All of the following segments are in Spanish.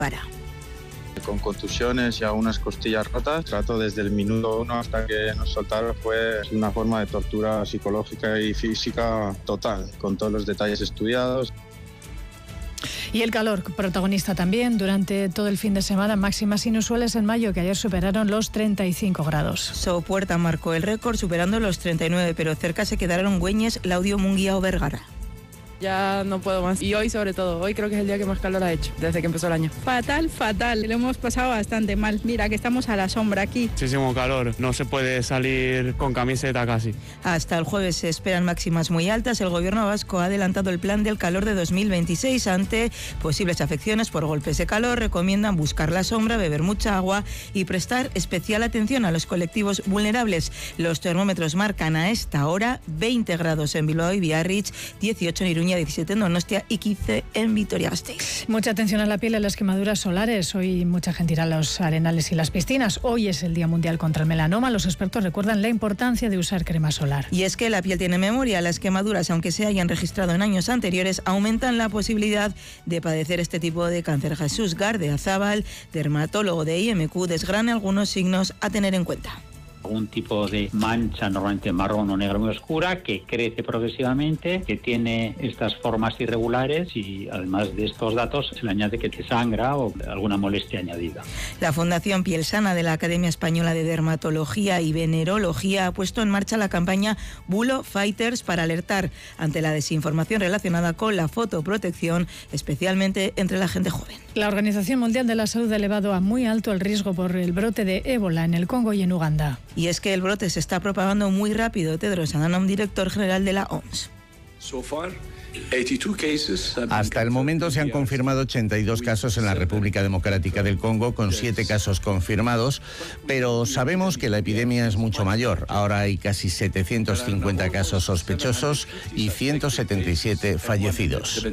Con contusiones y algunas costillas rotas, trato desde el minuto 1 hasta que nos soltaron, fue una forma de tortura psicológica y física total, con todos los detalles estudiados. Y el calor, protagonista también durante todo el fin de semana, máximas inusuales en mayo que ayer superaron los 35 grados. Sopuerta marcó el récord superando los 39, pero cerca se quedaron Güeñes, Laudio, Munguía o Vergara. Ya no puedo más. Y hoy sobre todo, hoy creo que es el día que más calor ha hecho desde que empezó el año. Fatal. Lo hemos pasado bastante mal. Mira que estamos a la sombra aquí. Muchísimo calor, no se puede salir con camiseta casi. Hasta el jueves se esperan máximas muy altas. El gobierno vasco ha adelantado el plan del calor de 2026 ante posibles afecciones por golpes de calor. Recomiendan buscar la sombra, beber mucha agua y prestar especial atención a los colectivos vulnerables. Los termómetros marcan a esta hora 20 grados en Bilbao y Biarritz, 18 en Iruña, 17 en Donostia y 15 en Vitoria-Gasteiz. Mucha atención a la piel y a las quemaduras solares. Hoy mucha gente irá a los arenales y las piscinas. Hoy es el Día Mundial contra el Melanoma. Los expertos recuerdan la importancia de usar crema solar. Y es que la piel tiene memoria. Las quemaduras, aunque se hayan registrado en años anteriores, aumentan la posibilidad de padecer este tipo de cáncer. Jesús Gardeazábal, dermatólogo de IMQ, desgrana algunos signos a tener en cuenta. Un tipo de mancha normalmente marrón o negra muy oscura que crece progresivamente, que tiene estas formas irregulares y además de estos datos se le añade que te sangra o alguna molestia añadida. La Fundación Piel Sana de la Academia Española de Dermatología y Venerología ha puesto en marcha la campaña Bulo Fighters para alertar ante la desinformación relacionada con la fotoprotección, especialmente entre la gente joven. La Organización Mundial de la Salud ha elevado a muy alto el riesgo por el brote de ébola en el Congo y en Uganda. Y es que el brote se está propagando muy rápido. Tedros Adhanom, director general de la OMS. Hasta el momento se han confirmado 82 casos en la República Democrática del Congo, con 7 casos confirmados, pero sabemos que la epidemia es mucho mayor. Ahora hay casi 750 casos sospechosos y 177 fallecidos.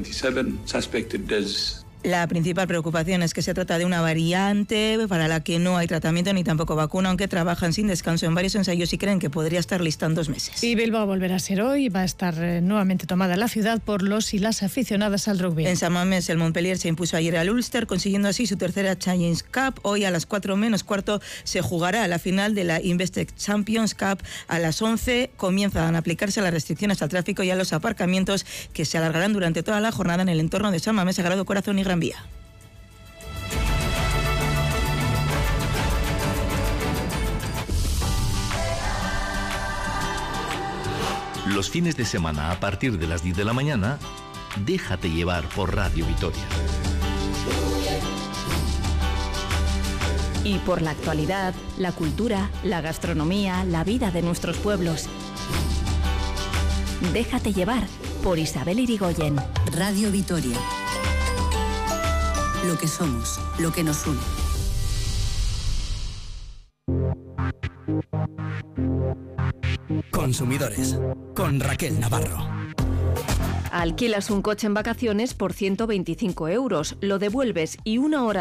La principal preocupación es que se trata de una variante para la que no hay tratamiento ni tampoco vacuna, aunque trabajan sin descanso en varios ensayos y creen que podría estar lista en 2 meses. Y Bilbao volverá a ser hoy, va a estar nuevamente tomada la ciudad por los y las aficionadas al rugby. En San Mamés, el Montpellier se impuso ayer al Ulster, consiguiendo así su tercera Challenge Cup. Hoy a las 4 menos cuarto se jugará la final de la Investec Champions Cup. A las 11 comienzan a aplicarse las restricciones al tráfico y a los aparcamientos que se alargarán durante toda la jornada en el entorno de San Mamés, Sagrado Corazón y Gran Vía. Los fines de semana a partir de las 10 de la mañana, déjate llevar por Radio Vitoria. Y por la actualidad, la cultura, la gastronomía, la vida de nuestros pueblos. Déjate llevar por Isabel Irigoyen. Radio Vitoria. Lo que somos, lo que nos une. Consumidores, con Raquel Navarro. Alquilas un coche en vacaciones por 125 euros, lo devuelves y 1 hora